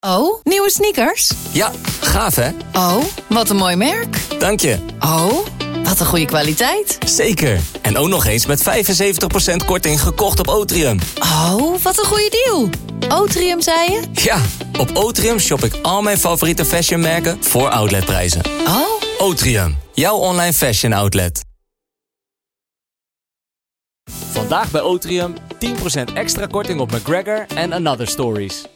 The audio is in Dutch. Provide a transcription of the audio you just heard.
Oh, nieuwe sneakers? Ja, gaaf hè? Oh, wat een mooi merk. Dank je. Oh, wat een goede kwaliteit. Zeker. En ook nog eens met 75% korting gekocht op Otrium. Oh, wat een goede deal. Otrium, zei je? Ja, op Otrium shop ik al mijn favoriete fashionmerken voor outletprijzen. Oh. Otrium, jouw online fashion outlet. Vandaag bij Otrium 10% extra korting op McGregor en Another Stories.